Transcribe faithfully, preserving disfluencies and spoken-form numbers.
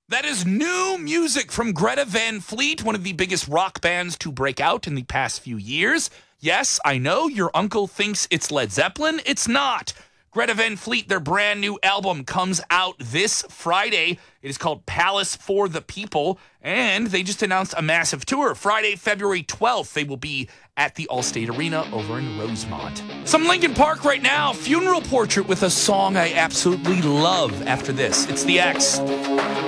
That is new music from Greta Van Fleet, one of the biggest rock bands to break out in the past few years. Yes, I know your uncle thinks it's Led Zeppelin. It's not. Greta Van Fleet, their brand new album comes out this Friday. It is called Palace for the People, and they just announced a massive tour. Friday, February twelfth, they will be at the Allstate Arena over in Rosemont. Some Linkin Park right now. Funeral Portrait with a song I absolutely love after this. It's The X.